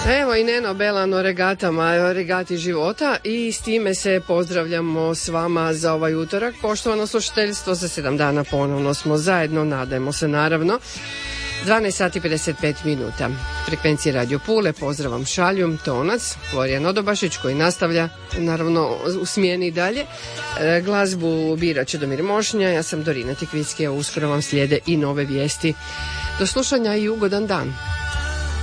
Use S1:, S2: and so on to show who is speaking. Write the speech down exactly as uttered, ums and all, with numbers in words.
S1: Evo i Neno Belano regatama, regati života i s time se pozdravljamo s vama za ovaj utorak. Poštovano slušateljstvo, za sedam dana ponovno smo zajedno, nadajmo se naravno. dvanaest sati pedeset pet minuta. Frekvencije Radio Pule, pozdrav vam šalju Tonac, Florijan Odobašić koji nastavlja naravno u smjeni i dalje. E, glazbu bira Čedomir Mošnja, ja sam Dorina Tikvicki, a uskoro vam slijede i nove vijesti. Do slušanja i ugodan dan.